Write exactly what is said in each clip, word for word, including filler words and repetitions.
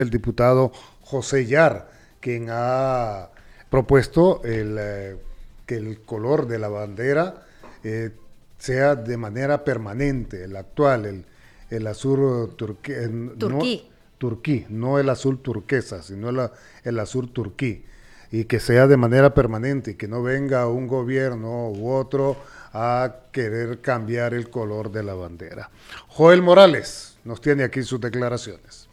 el diputado José Yar, quien ha propuesto el, eh, que el color de la bandera eh, sea de manera permanente, el actual, el, el azul turquí, eh, turquí. No, turquí, no el azul turquesa, sino el, el azul turquí, y que sea de manera permanente, y que no venga un gobierno u otro a querer cambiar el color de la bandera. Joel Morales nos tiene aquí sus declaraciones.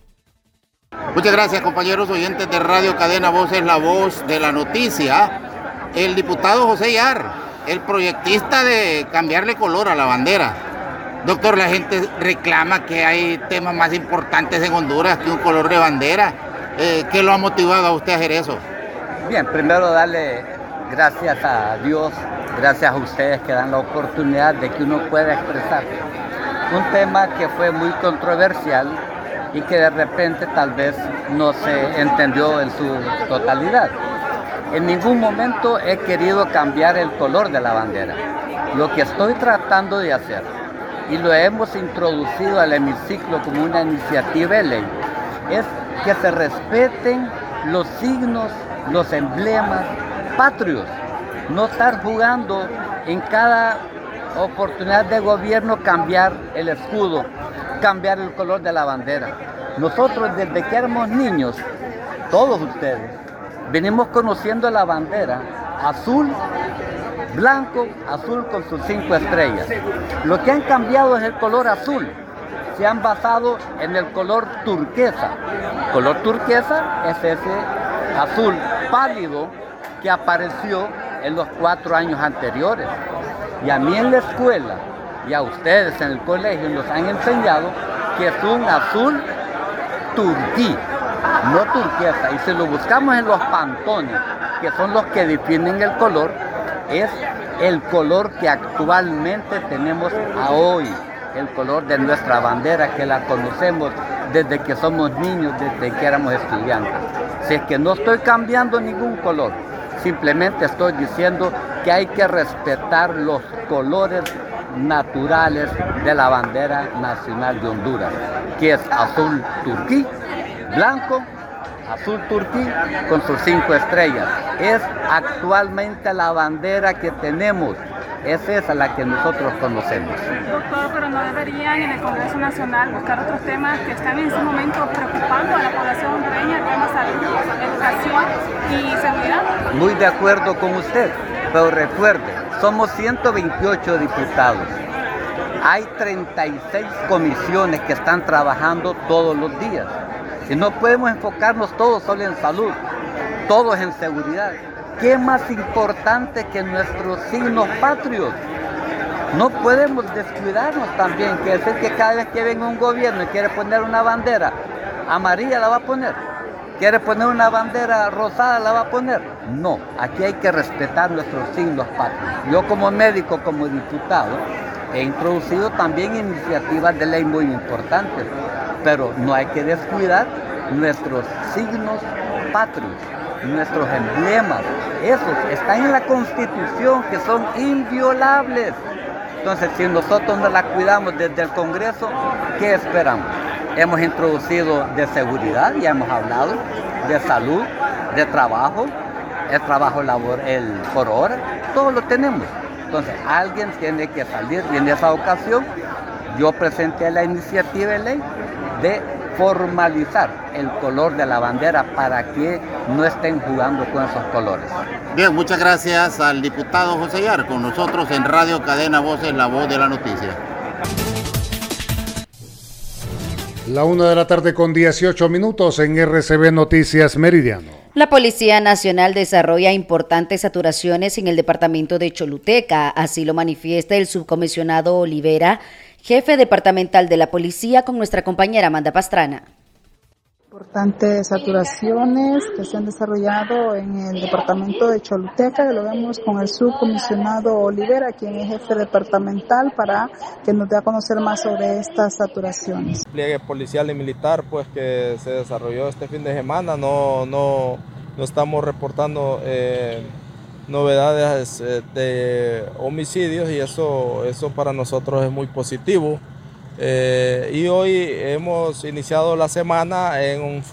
Muchas gracias, compañeros oyentes de Radio Cadena Voz, es la voz de la noticia. El diputado José Yar, el proyectista de cambiarle color a la bandera. Doctor, la gente reclama que hay temas más importantes en Honduras que un color de bandera. Eh, ¿Qué lo ha motivado a usted a hacer eso? Bien, primero darle gracias a Dios, gracias a ustedes que dan la oportunidad de que uno pueda expresar un tema que fue muy controversial y que de repente tal vez no se entendió en su totalidad. En ningún momento he querido cambiar el color de la bandera. Lo que estoy tratando de hacer, y lo hemos introducido al hemiciclo como una iniciativa de ley, es que se respeten los signos, los emblemas patrios. No estar jugando en cada oportunidad de gobierno cambiar el escudo, cambiar el color de la bandera. Nosotros desde que éramos niños, todos ustedes, venimos conociendo la bandera azul, blanco, azul con sus cinco estrellas. Lo que han cambiado es el color azul. Se han basado en el color turquesa. El color turquesa es ese azul pálido que apareció en los cuatro años anteriores. Y a mí en la escuela y a ustedes en el colegio nos han enseñado que es un azul turquí, no turquesa. Y si lo buscamos en los pantones, que son los que definen el color, es el color que actualmente tenemos a hoy, el color de nuestra bandera, que la conocemos desde que somos niños, desde que éramos estudiantes. Si es que no estoy cambiando ningún color, simplemente estoy diciendo que hay que respetar los colores naturales de la bandera nacional de Honduras, que es azul turquí, blanco, azul turquí con sus cinco estrellas. Es actualmente la bandera que tenemos, es esa la que nosotros conocemos. Doctor, pero no deberían en el Congreso Nacional buscar otros temas que están en ese momento preocupando a la población hondureña, el tema salud, educación y seguridad. Muy de acuerdo con usted, pero recuerde, somos ciento veintiocho diputados. Hay treinta y seis comisiones que están trabajando todos los días. Y no podemos enfocarnos todos solo en salud, todos en seguridad. ¿Qué más importante que nuestros signos patrios? No podemos descuidarnos también, que decir que cada vez que venga un gobierno y quiere poner una bandera amarilla, la va a poner. ¿Quiere poner una bandera rosada, la va a poner? No, aquí hay que respetar nuestros signos patrios. Yo como médico, como diputado, he introducido también iniciativas de ley muy importantes, pero no hay que descuidar nuestros signos patrios, nuestros emblemas. Esos están en la Constitución, que son inviolables. Entonces, si nosotros no la cuidamos desde el Congreso, ¿qué esperamos? Hemos introducido de seguridad, ya hemos hablado, de salud, de trabajo, el trabajo labor, el por hora, todo lo tenemos. Entonces, alguien tiene que salir, y en esa ocasión yo presenté la iniciativa de ley de formalizar el color de la bandera para que no estén jugando con esos colores. Bien, muchas gracias al diputado José Yar, con nosotros en Radio Cadena Voces, la voz de la noticia. La una de la tarde con dieciocho minutos en R C B Noticias Meridiano. La Policía Nacional desarrolla importantes saturaciones en el departamento de Choluteca, así lo manifiesta el subcomisionado Olivera, jefe departamental de la policía, con nuestra compañera Amanda Pastrana. Importantes saturaciones que se han desarrollado en el departamento de Choluteca, que lo vemos con el subcomisionado Olivera, quien es jefe departamental, para que nos dé a conocer más sobre estas saturaciones. El pliegue policial y militar pues que se desarrolló este fin de semana, no, no, no estamos reportando eh, novedades eh, de homicidios, y eso, eso para nosotros es muy positivo. Eh, y hoy hemos iniciado la semana en un